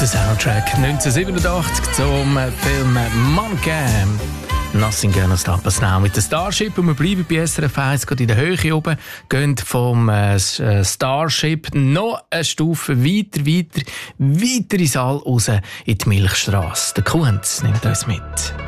Der Soundtrack 1987 zum Film Monkey. Nothing Gonna Stop Us Now mit der Starship. Und wir bleiben bei SRF 1, gerade in der Höhe oben, gehen vom Starship noch eine Stufe weiter ins All raus in die Milchstrasse. Der Kunz nimmt uns mit.